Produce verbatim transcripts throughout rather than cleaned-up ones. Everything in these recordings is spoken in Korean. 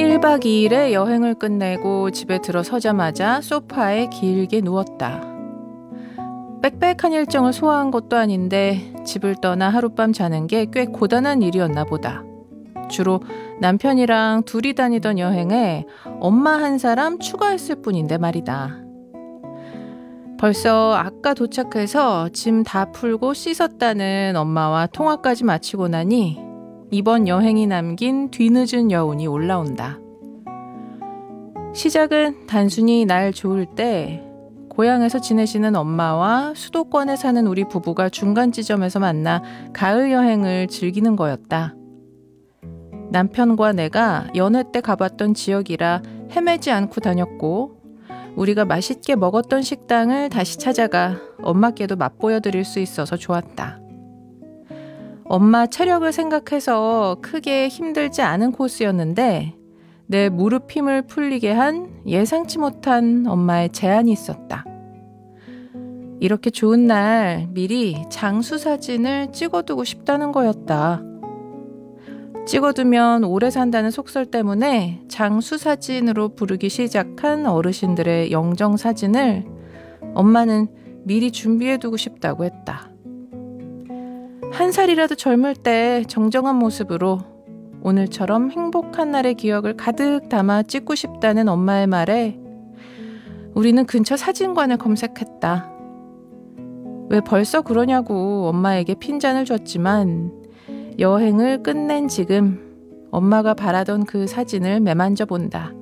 일박 이일의 여행을 끝내고 집에 들어서자마자 소파에 길게 누웠다. 빽빽한 일정을 소화한 것도 아닌데 집을 떠나 하룻밤 자는 게 꽤 고단한 일이었나 보다. 주로 남편이랑 둘이 다니던 여행에 엄마 한 사람 추가했을 뿐인데 말이다. 벌써 아까 도착해서 짐 다 풀고 씻었다는 엄마와 통화까지 마치고 나니 이번 여행이 남긴 뒤늦은 여운이 올라온다. 시작은 단순히 날 좋을 때 고향에서 지내시는 엄마와 수도권에 사는 우리 부부가 중간 지점에서 만나 가을 여행을 즐기는 거였다. 남편과 내가 연애 때 가봤던 지역이라 헤매지 않고 다녔고 우리가 맛있게 먹었던 식당을 다시 찾아가 엄마께도 맛보여드릴 수 있어서 좋았다. 엄마 체력을 생각해서 크게 힘들지 않은 코스였는데 내 무릎 힘을 풀리게 한 예상치 못한 엄마의 제안이 있었다. 이렇게 좋은 날 미리 장수 사진을 찍어두고 싶다는 거였다. 찍어두면 오래 산다는 속설 때문에 장수 사진으로 부르기 시작한 어르신들의 영정 사진을 엄마는 미리 준비해두고 싶다고 했다. 한 살이라도 젊을 때 정정한 모습으로 오늘처럼 행복한 날의 기억을 가득 담아 찍고 싶다는 엄마의 말에 우리는 근처 사진관을 검색했다. 왜 벌써 그러냐고 엄마에게 핀잔을 줬지만 여행을 끝낸 지금 엄마가 바라던 그 사진을 매만져 본다.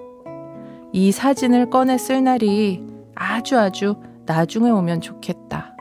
이 사진을 꺼내 쓸 날이 아주 아주 나중에 오면 좋겠다.